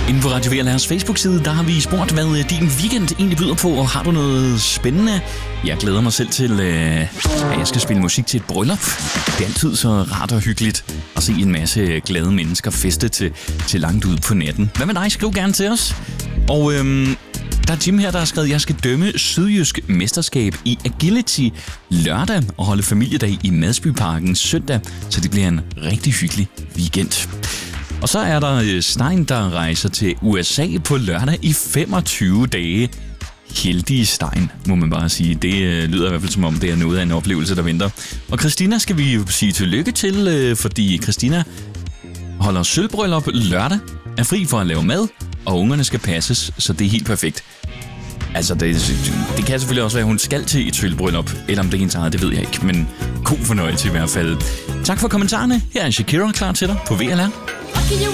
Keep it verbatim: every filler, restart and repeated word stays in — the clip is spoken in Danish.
Inden på Radio V L R's Facebook-side, der har vi spurgt, hvad din weekend egentlig byder på, og har du noget spændende? Jeg glæder mig selv til, øh, at jeg skal spille musik til et bryllup. Det er altid så rart og hyggeligt at se en masse glade mennesker feste til, til langt ud på natten. Hvad med dig? Skriv gerne til os. Og øhm, der er Jim her, der har skrevet, at jeg skal dømme Sydjysk mesterskab i agility lørdag og holde familiedag i Madsbyparken søndag, så det bliver en rigtig hyggelig weekend. Og så er der Stein, der rejser til U S A på lørdag i femogtyve dage. Heldige Stein, må man bare sige. Det lyder i hvert fald som om, det er noget af en oplevelse, der venter. Og Christina skal vi jo sige tillykke til, fordi Christina holder sølvbryllup lørdag, er fri for at lave mad, og ungerne skal passes, så det er helt perfekt. Altså, det, det kan selvfølgelig også være, at hun skal til et sølvbryllup, eller om det er hendes eget, det ved jeg ikke, men god fornøjelse i hvert fald. Tak for kommentarerne. Her er Shakira klar til dig på V L R.